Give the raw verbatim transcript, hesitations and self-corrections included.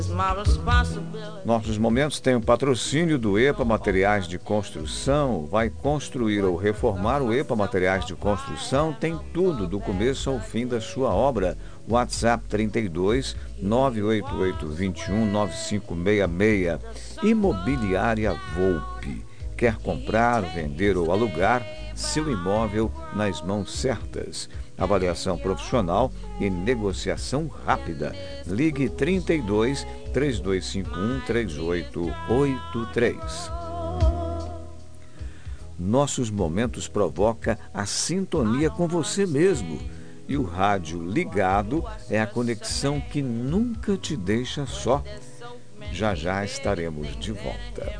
Nossos momentos têm o patrocínio do EPA Materiais de Construção. Vai construir ou reformar, o EPA Materiais de Construção tem tudo, do começo ao fim da sua obra. WhatsApp trinta e dois, nove oito oito, vinte e um, nove cinco seis seis. Imobiliária Volpe. Quer comprar, vender ou alugar seu imóvel nas mãos certas? Avaliação profissional e negociação rápida. Ligue trinta e dois, três dois cinco um, três oito oito três. Nossos momentos provocam a sintonia com você mesmo. E o rádio ligado é a conexão que nunca te deixa só. Já já estaremos de volta.